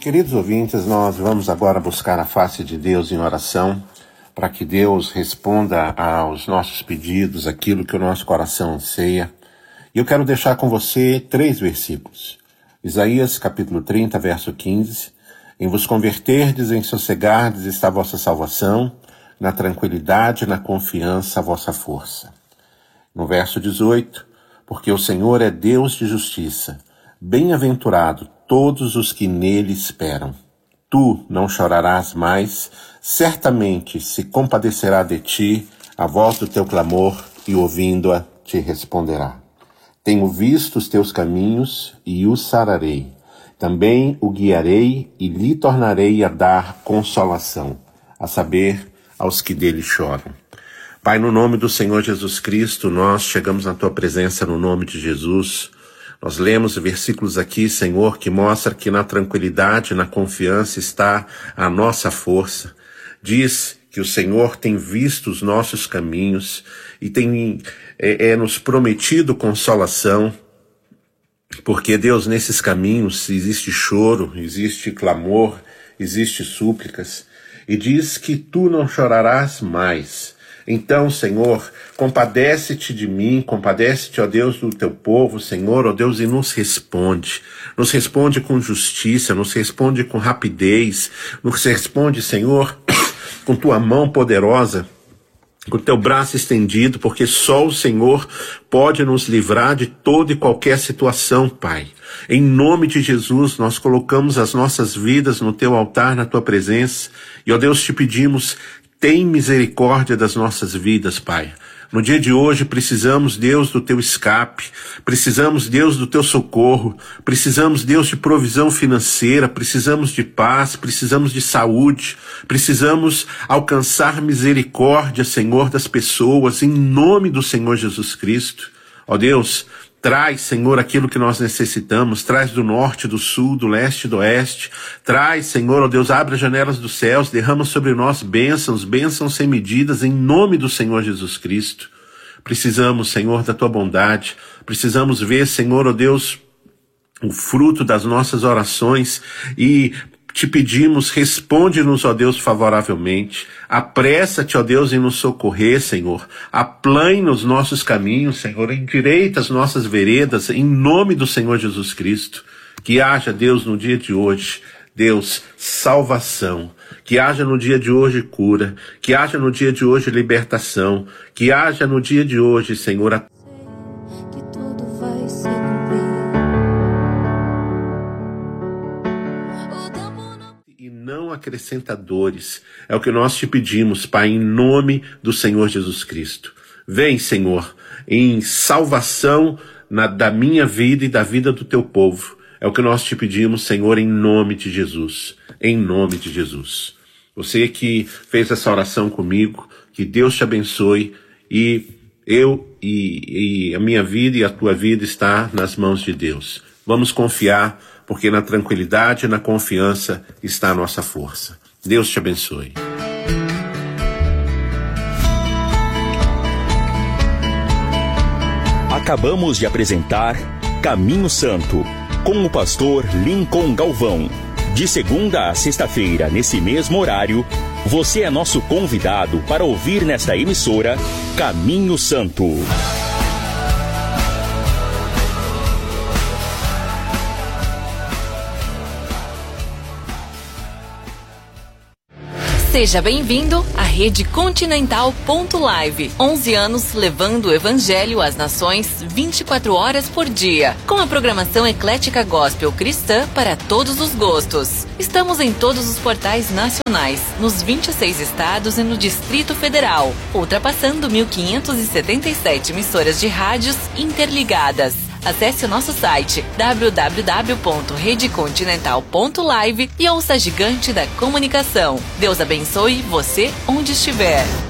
Queridos ouvintes, nós vamos agora buscar a face de Deus em oração, para que Deus responda aos nossos pedidos, aquilo que o nosso coração anseia. E eu quero deixar com você 3 versículos. Isaías capítulo 30, verso 15. Em vos converterdes, em sossegardes está a vossa salvação, na tranquilidade e na confiança a vossa força. No verso 18, porque o Senhor é Deus de justiça, bem-aventurado todos os que nele esperam. Tu não chorarás mais, certamente se compadecerá de ti a voz do teu clamor e ouvindo-a te responderá. Tenho visto os teus caminhos e o sararei. Também o guiarei e lhe tornarei a dar consolação, a saber, aos que dele choram. Pai, no nome do Senhor Jesus Cristo, nós chegamos na tua presença no nome de Jesus. Nós lemos versículos aqui, Senhor, que mostra que na tranquilidade, na confiança está a nossa força. Diz que o Senhor tem visto os nossos caminhos e tem nos prometido consolação, porque, Deus, nesses caminhos existe choro, existe clamor, existe súplicas, e diz que tu não chorarás mais. Então, Senhor, compadece-te de mim, compadece-te, ó Deus, do teu povo, Senhor, ó Deus, e nos responde. Nos responde com justiça, nos responde com rapidez, nos responde, Senhor, com tua mão poderosa, com teu braço estendido, porque só o Senhor pode nos livrar de toda e qualquer situação, Pai. Em nome de Jesus, nós colocamos as nossas vidas no teu altar, na tua presença, e, ó Deus, te pedimos, tem misericórdia das nossas vidas, Pai. No dia de hoje precisamos, Deus, do teu escape, precisamos, Deus, do teu socorro, precisamos, Deus, de provisão financeira, precisamos de paz, precisamos de saúde, precisamos alcançar misericórdia, Senhor, das pessoas, em nome do Senhor Jesus Cristo. Ó Deus, traz, Senhor, aquilo que nós necessitamos, traz do norte, do sul, do leste e do oeste, traz, Senhor, ó Deus, abre as janelas dos céus, derrama sobre nós bênçãos sem medidas, em nome do Senhor Jesus Cristo. Precisamos, Senhor, da tua bondade, precisamos ver, Senhor, ó Deus, o fruto das nossas orações e te pedimos, responde-nos, ó Deus, favoravelmente. Apressa-te, ó Deus, em nos socorrer, Senhor. Aplane os nossos caminhos, Senhor. Endireita as nossas veredas, em nome do Senhor Jesus Cristo. Que haja, Deus, no dia de hoje, Deus, salvação. Que haja no dia de hoje cura. Que haja no dia de hoje libertação. Que haja no dia de hoje, Senhor, a acrescentadores. É o que nós te pedimos, Pai, em nome do Senhor Jesus Cristo. Vem, Senhor, em salvação da minha vida e da vida do teu povo. É o que nós te pedimos, Senhor, em nome de Jesus. Em nome de Jesus. Você que fez essa oração comigo, que Deus te abençoe e a minha vida e a tua vida está nas mãos de Deus. Vamos confiar, porque na tranquilidade e na confiança está a nossa força. Deus te abençoe. Acabamos de apresentar Caminho Santo, com o pastor Lincoln Galvão. De segunda a sexta-feira, nesse mesmo horário, você é nosso convidado para ouvir nesta emissora Caminho Santo. Seja bem-vindo à Rede Continental.live. 11 anos levando o Evangelho às nações 24 horas por dia. Com a programação eclética gospel cristã para todos os gostos. Estamos em todos os portais nacionais, nos 26 estados e no Distrito Federal, ultrapassando 1.577 emissoras de rádios interligadas. Acesse o nosso site www.redecontinental.live e ouça a gigante da comunicação. Deus abençoe você onde estiver.